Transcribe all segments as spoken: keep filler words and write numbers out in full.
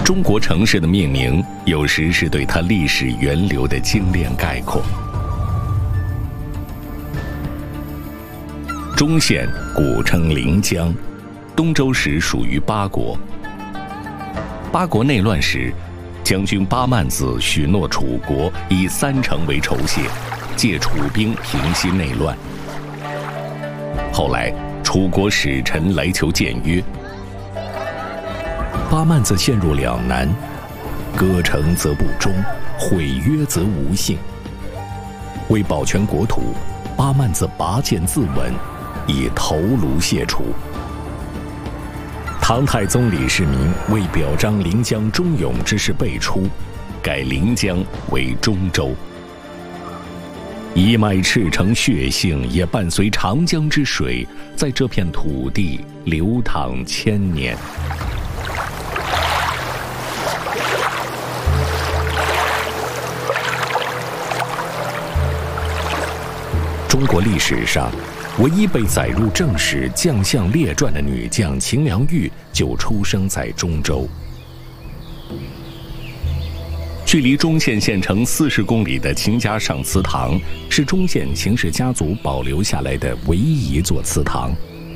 中国城市的命名有时是对它历史源流的精炼概括。忠县古称临江，东周时属于八国。八国内乱时，将军八幡子许诺楚国以三城为酬谢，借楚兵平息内乱。后来楚国使臣来求谏约，八幡子陷入两难，割城则不忠，毁约则无信。为保全国土，八幡子拔剑自刎，以头颅谢楚。唐太宗李世民为表彰临江忠勇之士辈出，改临江为中州。一脉赤诚血性也伴随长江之水，在这片土地流淌千年。中国历史上唯一被载入正史《将相列传》的女将秦良玉就出生在中州。距离忠县县城四十公里的秦家上祠堂，是忠县秦氏家族保留下来的唯一一座祠堂。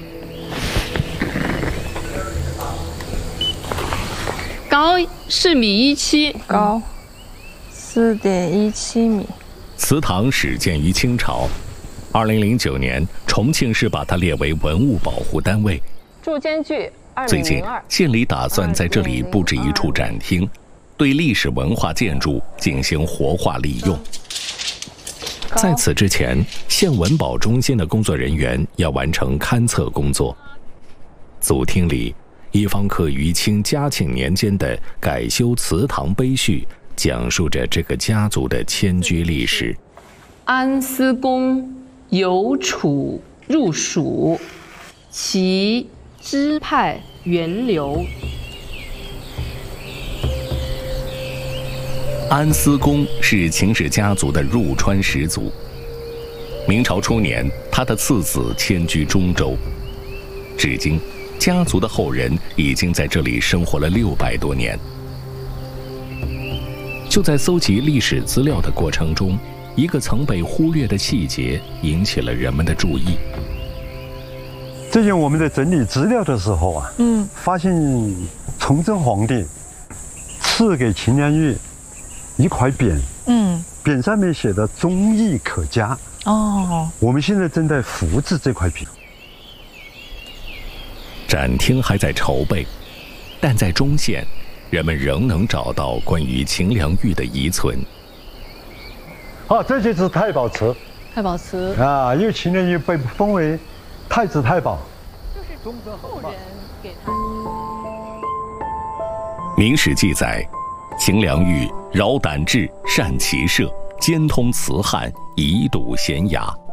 高是米一七， 高四点一七米。 祠堂始建于清朝，二零零九年，重庆市把它列为文物保护单位。 住间距二米最近，县里打算在这里布置一处展厅，对历史文化建筑进行活化利用。在此之前，县文保中心的工作人员要完成勘测工作。组厅里，一方刻于清嘉庆年间的改修祠堂碑序，讲述着这个家族的迁居历史。 安思公由楚入蜀，其支派源流。 安思公是秦氏家族的入川始祖。明朝初年，他的次子迁居中州，至今，家族的后人已经在这里生活了六百多年。就在搜集历史资料的过程中，一个曾被忽略的细节引起了人们的注意。 最近我们在整理资料的时候啊，嗯，发现崇祯皇帝赐给秦良玉一块匾，嗯，匾上面写的“忠义可嘉”。哦，我们现在正在复制这块匾。 展厅还在筹备，但在忠县，人们仍能找到关于秦良玉的遗存。 啊，这就是太保祠。 太保祠啊，因为秦良玉被封为太子太保， 就是中宗后人给他。 明史记载，秦良玉饶胆志，善骑射，兼通辞汉，以笃贤雅。